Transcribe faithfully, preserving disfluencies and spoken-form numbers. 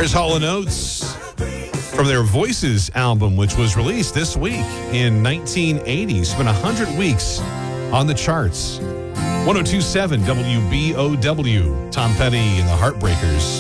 There's Hall and Oates from their Voices album, which was released this week in nineteen eighty. Spent one hundred weeks on the charts. one oh two point seven W B O W. Tom Petty and the Heartbreakers.